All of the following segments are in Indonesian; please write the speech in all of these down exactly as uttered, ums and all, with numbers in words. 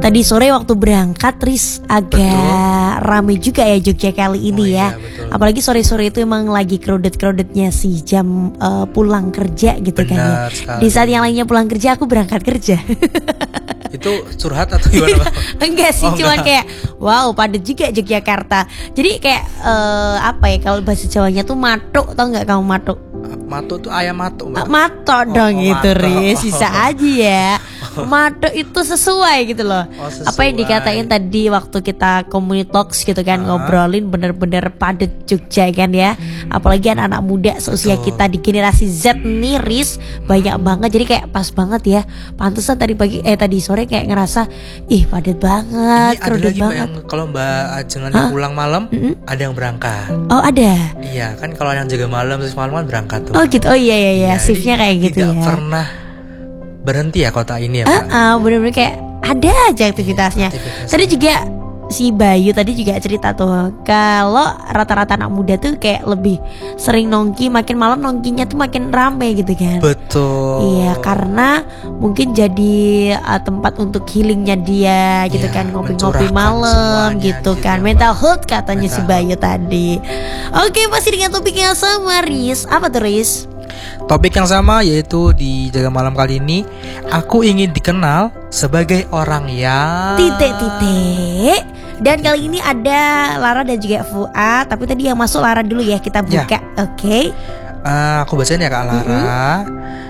tadi sore waktu berangkat Riz agak betul. Rame juga ya Jogja kali ini oh, ya. Iya, apalagi sore-sore itu emang lagi crowded-crowdednya sih jam uh, pulang kerja gitu. Benar kan ya. Sekali. Di saat yang lainnya pulang kerja aku berangkat kerja. Itu curhat atau gimana? Enggak sih, oh, cuman enggak. kayak wow padat juga Yogyakarta. Jadi kayak uh, apa ya kalau bahasa Jawanya tuh matuk, tau nggak kamu matuk? Matuk tuh ayam matuk. Uh, matok oh, dong oh, gitu Riz, bisa aja ya. Matuk itu sesuai gitu loh. Oh, sesuai. Apa yang dikatain tadi waktu kita community talks gitu kan, uh. ngobrolin bener-bener padat Jogja kan ya. Hmm. Apalagi anak-anak muda seusia Betul. Kita di generasi Z nih Riz, banyak banget. Jadi kayak pas banget ya. Pantesan tadi pagi eh tadi sore kayak ngerasa ih padat banget, ini ada lagi banget. Yang kalau Mbak Ajeng huh? pulang malam, mm-hmm. ada yang berangkat. Oh ada. Iya kan kalau yang jaga malam terus malam berangkat tuh. Oh gitu. Oh iya iya iya, shiftnya kayak gitu tidak ya. Tidak pernah berhenti ya kota ini ya Pak. Uh-uh, bener-bener kayak ada aja aktivitasnya. Iya, aktivitas tadi juga si Bayu tadi juga cerita tuh kalau rata-rata anak muda tuh kayak lebih sering nongki, makin malam nongkinya tuh makin rame gitu kan. Betul. Iya karena mungkin jadi uh, tempat untuk healingnya dia gitu ya, kan, ngopi-ngopi malam gitu kan, mental health katanya mental. Si Bayu tadi. Oke masih dengan topik yang sama Riz. Apa tuh Riz? Topik yang sama yaitu di Jaga Malam kali ini aku ingin dikenal sebagai orang yang titik-titik. Dan kali ini ada Lara dan juga Fuad. Tapi tadi yang masuk Lara dulu ya, kita buka ya. Oke okay. uh, Aku bacain ya Kak Lara. mm-hmm.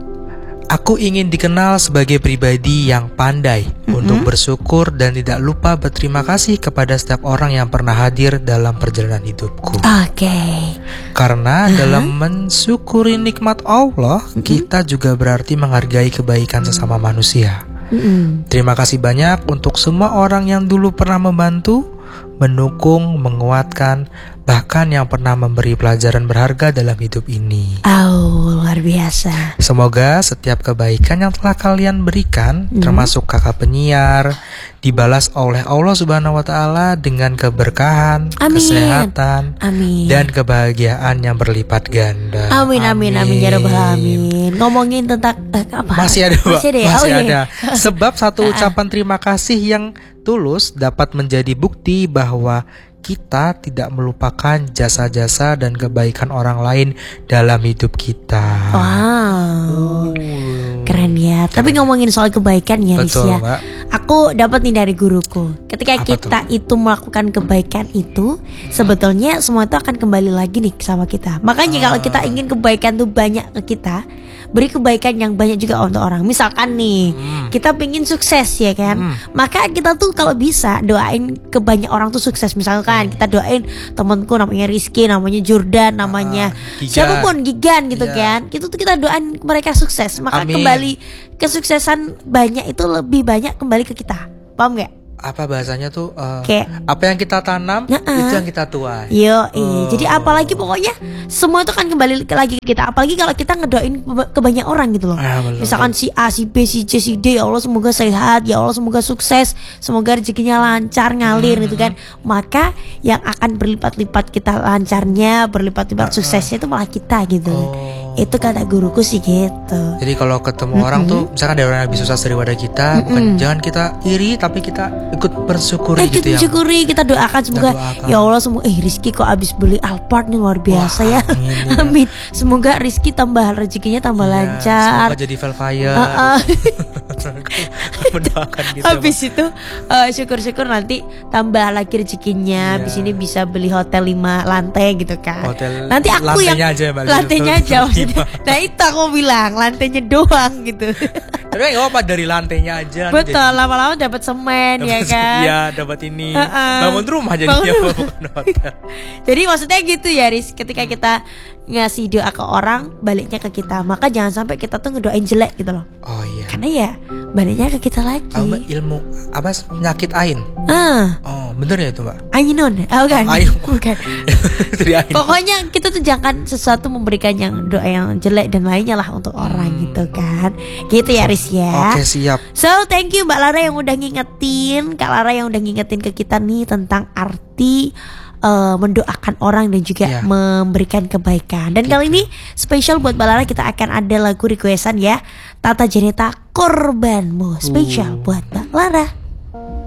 Aku ingin dikenal sebagai pribadi yang pandai mm-hmm. untuk bersyukur dan tidak lupa berterima kasih kepada setiap orang yang pernah hadir dalam perjalanan hidupku. Oke okay. Karena uh-huh. dalam mensyukuri nikmat Allah, mm-hmm. kita juga berarti menghargai kebaikan sesama manusia. Mm-hmm. Terima kasih banyak untuk semua orang yang dulu pernah membantu, mendukung, menguatkan, bahkan yang pernah memberi pelajaran berharga dalam hidup ini. Oh, luar biasa. Semoga setiap kebaikan yang telah kalian berikan, mm. termasuk kakak penyiar, dibalas oleh Allah Subhanahu wa taala dengan keberkahan, amin. Kesehatan, amin. Dan kebahagiaan yang berlipat ganda. Amin amin amin, amin ya rabbal alamin. Ngomongin tentang eh, apa? Masih ada, Mbak. Masih ada. Masih oh, ada. iya. Sebab satu ucapan terima kasih yang tulus dapat menjadi bukti bahwa kita tidak melupakan jasa-jasa dan kebaikan orang lain dalam hidup kita. Wow, keren ya. Keren. Tapi ngomongin soal kebaikan ya, Riz ya. Mbak. Aku dapat nih dari guruku. Ketika Apa kita tuh? itu melakukan kebaikan itu, sebetulnya semua itu akan kembali lagi nih sama kita. Makanya ah. kalau kita ingin kebaikan tuh banyak ke kita, beri kebaikan yang banyak juga untuk orang. Misalkan nih, hmm. kita pengen sukses ya kan, hmm. maka kita tuh kalau bisa doain ke banyak orang tuh sukses. Misalkan hmm. kita doain temanku namanya Rizky, namanya Jordan, namanya uh, siapapun Gigan gitu yeah. kan. Itu tuh kita doain mereka sukses. Maka Amin. Kembali kesuksesan banyak itu lebih banyak kembali ke kita. Paham gak? Apa bahasanya tuh uh, Kayak, apa yang kita tanam uh-uh. itu yang kita tuai. Yo, oh. Jadi apalagi pokoknya semua itu kan kembali lagi ke kita. Apalagi kalau kita ngedoain ke banyak orang gitu loh. Ah, Misalkan si A, si B, si C, si D, ya Allah semoga sehat, ya Allah semoga sukses, semoga rezekinya lancar ngalir hmm. gitu kan. Maka yang akan berlipat-lipat kita lancarnya, berlipat-lipat uh-uh. suksesnya itu malah kita gitu. Oh. Itu kata guruku sih gitu. Jadi kalau ketemu mm-hmm. orang tuh misalkan ada orang yang lebih sukses daripada kita, mm-hmm. bukan jangan kita iri tapi kita ikut bersyukuri eh, gitu ya. Bersyukuri, kita doakan semoga doakan. Ya Allah semoga eh Rizky kok abis beli Alphard nih luar biasa. Wah, ya. Amin, ya. Amin. Semoga Rizky tambah rezekinya tambah ya, lancar. Semoga jadi Velfire. Uh-uh. Mendoakan gitu. Habis itu uh, syukur-syukur nanti tambah lagi rezekinya. Habis ya. Ini bisa beli hotel lima lantai gitu kan. Hotel nanti aku yang aja, lantainya aja. Nah itu aku bilang lantainya doang gitu. Tapi nggak apa dari lantainya aja. Betul, jadi, lama-lama dapat semen dapet, ya kan. Iya dapat ini. Uh-uh. Bangun rumah jadinya bukan hotel. Jadi maksudnya gitu ya Riz. Ketika kita ngasih doa ke orang, baliknya ke kita. Maka jangan sampai kita tuh ngedoain jelek gitu loh. Oh iya. Karena ya baliknya ke kita lagi. Apa ilmu apa penyakit ain? Ah. Oh bener ya itu Mbak. Ainun. Oh bukan. Ain. Bukan. Pokoknya kita tuh jangan sesuatu memberikan yang doa yang jelek dan lainnya lah untuk hmm. orang gitu kan. Gitu ya Riz ya. Oke siap. So thank you Mbak Lara yang udah ngingetin, Kak Lara yang udah ngingetin ke kita nih tentang arti Uh, mendoakan orang dan juga yeah. memberikan kebaikan. Dan gitu. Kali ini spesial buat Mbak Lara kita akan ada lagu requestan ya, Tata Janeta Korbanmu. Spesial uh. buat Mbak Lara.